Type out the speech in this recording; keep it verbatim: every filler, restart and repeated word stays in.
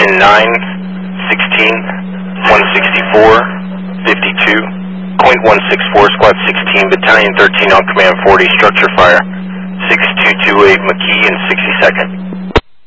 Station nine, sixteen, one sixty-four, fifty-two, point one six four, Squad sixteen, Battalion thirteen on Command forty, structure fire, six two two eight McKee and sixty-second.